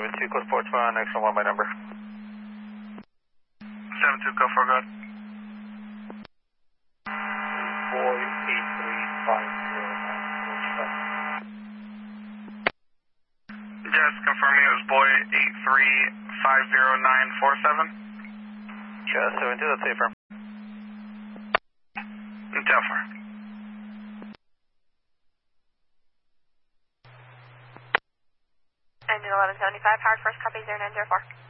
72, close porch 1, extra 1 by number. 72, go for good. Boy 8350947. Just confirming it was boy 8350947. Just 72, that's safe firm. Telfer. Engine 1175, Howard, first copy 0904.